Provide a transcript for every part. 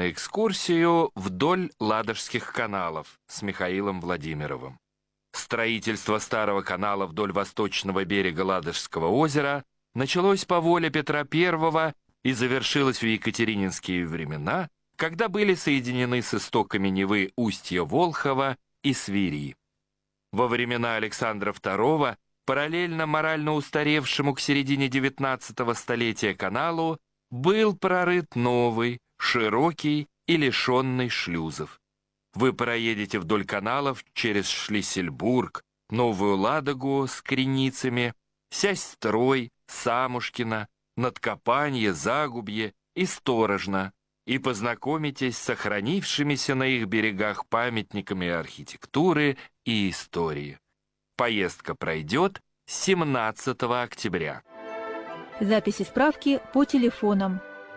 на экскурсию вдоль Ладожских каналов с Михаилом Владимировым. Строительство старого канала вдоль восточного берега Ладожского озера началось по воле Петра I и завершилось в екатерининские времена, когда были соединены с истоками Невы устья Волхова и Свири. Во времена Александра II параллельно морально устаревшему к середине XIX столетия каналу был прорыт новый, широкий и лишенный шлюзов. Вы проедете вдоль каналов через Шлиссельбург, Новую Ладогу с Креницами, Сясь-Строй, Самушкино, Надкопанье, Загубье и Сторожно и познакомитесь с сохранившимися на их берегах памятниками архитектуры и истории. Поездка пройдет 17 октября. Записи справки по телефонам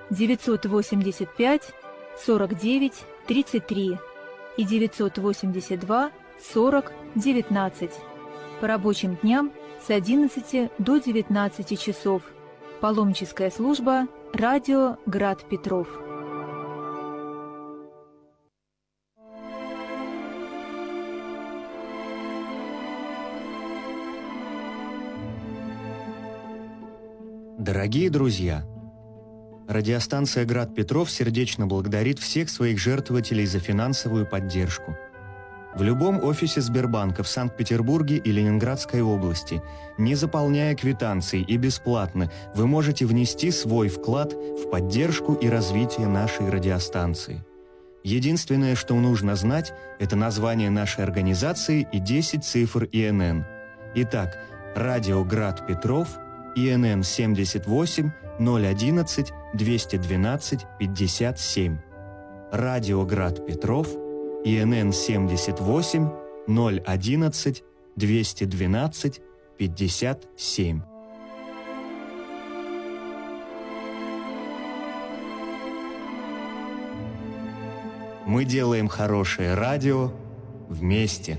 985 49 33 и 982 40 19. По рабочим дням с 11 до 19 часов. Паломническая служба «Радио Град Петров». Дорогие друзья, радиостанция «Град Петров» сердечно благодарит всех своих жертвователей за финансовую поддержку. В любом офисе Сбербанка в Санкт-Петербурге и Ленинградской области, не заполняя квитанции и бесплатно, вы можете внести свой вклад в поддержку и развитие нашей радиостанции. Единственное, что нужно знать, это название нашей организации и 10 цифр ИНН. Итак, радио «Град Петров», ИНН 78 011 212 57. Радио «Град Петров», ИНН 78 011 212 57. Мы делаем хорошее радио вместе.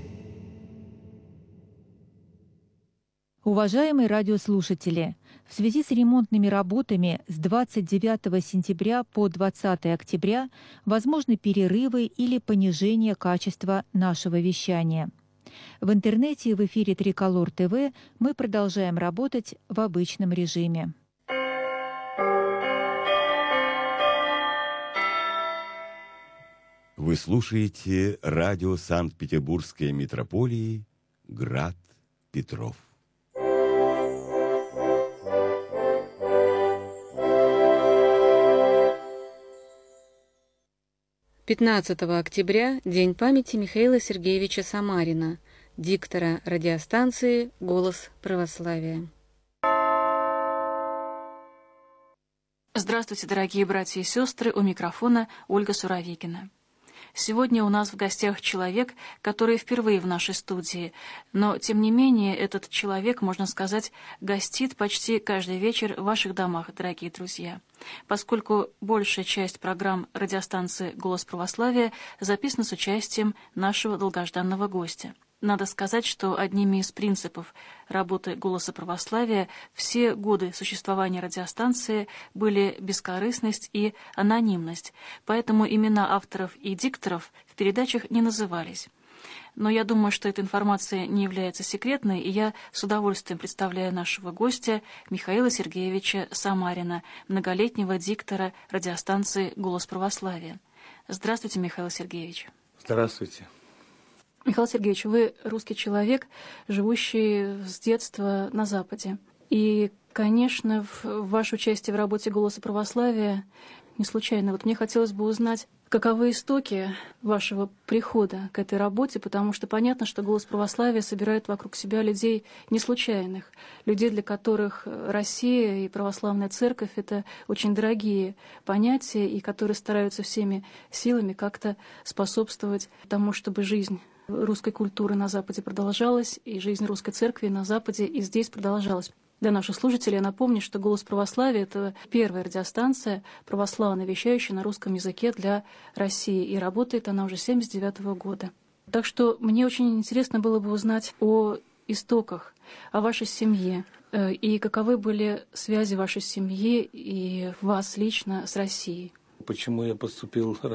Уважаемые радиослушатели, в связи с ремонтными работами с 29 сентября по 20 октября возможны перерывы или понижение качества нашего вещания. В интернете и в эфире Триколор ТВ мы продолжаем работать в обычном режиме. Вы слушаете радио Санкт-Петербургской метрополии «Град Петров». 15 октября – День памяти Михаила Сергеевича Самарина, диктора радиостанции «Голос православия». Здравствуйте, дорогие братья и сестры, у микрофона Ольга Суровикина. Сегодня у нас в гостях человек, который впервые в нашей студии, но, тем не менее, этот человек, можно сказать, гостит почти каждый вечер в ваших домах, дорогие друзья, поскольку большая часть программ радиостанции «Голос православия» записана с участием нашего долгожданного гостя. Надо сказать, что одними из принципов работы «Голоса православия» все годы существования радиостанции были бескорыстность и анонимность, поэтому имена авторов и дикторов в передачах не назывались. Но я думаю, что эта информация не является секретной, и я с удовольствием представляю нашего гостя Михаила Сергеевича Самарина, многолетнего диктора радиостанции «Голос православия». Здравствуйте, Михаил Сергеевич. Здравствуйте. Михаил Сергеевич, вы русский человек, живущий с детства на Западе. И, конечно, ваше участие в работе «Голоса православия» не случайно. Вот мне хотелось бы узнать, каковы истоки вашего прихода к этой работе, потому что понятно, что «Голос православия» собирает вокруг себя людей не случайных, людей, для которых Россия и православная церковь — это очень дорогие понятия, и которые стараются всеми силами как-то способствовать тому, чтобы жизнь русской культуры на Западе продолжалась, и жизнь русской церкви на Западе и здесь продолжалась. Для наших слушателей я напомню, что «Голос православия» — это первая радиостанция православно вещающая на русском языке для России, и работает она уже с 1979 года. Так что мне очень интересно было бы узнать о истоках, о вашей семье, и каковы были связи вашей семьи и вас лично с Россией. Почему я поступил